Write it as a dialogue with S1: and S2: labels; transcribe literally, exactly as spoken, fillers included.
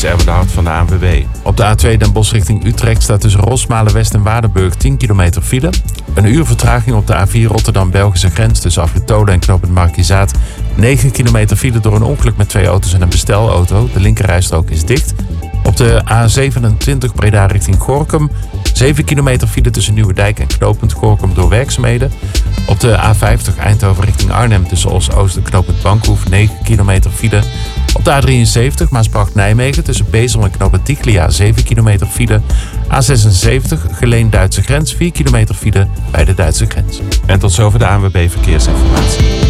S1: is Erwin de Hart van de A N W B. Op de A twee Den Bosch richting Utrecht staat tussen Rosmalen West en Waardenburg tien kilometer file. Een uur vertraging op de A vier Rotterdam-Belgische grens tussen Afrit Tolen en knooppunt Markizaat. negen kilometer file door een ongeluk met twee auto's en een bestelauto. De linkerrijstrook is dicht. Op de A zevenentwintig Breda richting Gorinchem. zeven kilometer file tussen Nieuwedijk en knooppunt Gorinchem door werkzaamheden. Op de A vijftig Eindhoven richting Arnhem tussen Os-Oost en knooppunt Bankhoef negen kilometer file. Op de A drieënzeventig Maasbracht-Nijmegen tussen Bezel en knooppunt Tiglia zeven kilometer file. A zesenzeventig Geleen-Duitse grens vier kilometer file bij de Duitse grens. En tot zover de A N W B Verkeersinformatie.